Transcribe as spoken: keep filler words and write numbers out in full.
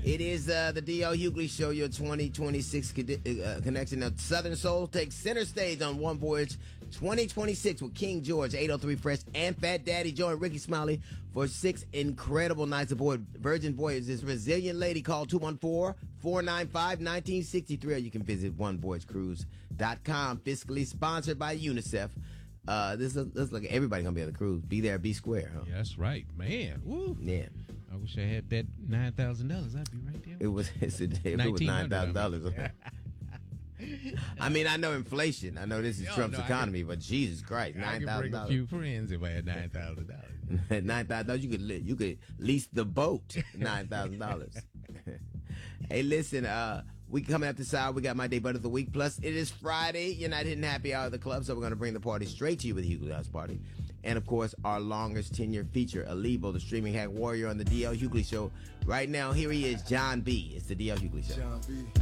It is uh, the D L Hughley Show, your twenty twenty-six con- uh, connection. Now, Southern Soul takes center stage on One Voyage twenty twenty-six with King George, eight oh three Fresh, and Fat Daddy Joe and Ricky Smiley for six incredible nights aboard Virgin Voyage. This resilient lady, call two one four, four nine five, one nine six three, or you can visit one voyage cruise dot com. Fiscally sponsored by UNICEF. Uh, this is this like everybody gonna be on the cruise. Be there, be square. Huh? Yeah, that's right, man. Woo. Yeah. I wish I had that nine thousand dollars. I'd be right there. It was it's a, if it was nine thousand dollars. I mean, I know inflation. I know this is Yo, Trump's no, economy, but Jesus Christ, nine thousand dollars. I could bring a few friends if I had nine thousand dollars. Nine thousand dollars, you could li- you could lease the boat. Nine thousand dollars. Hey, listen, uh, we coming up the side. We got my day butt of the week. Plus, it is Friday. You're not hitting happy hour of the club, so we're going to bring the party straight to you with the Hughley House Party. And, of course, our longest tenure feature, Alibo, the streaming hack warrior on the D L Hughley Show. Right now, here he is, John B. It's the D L Hughley Show. John B.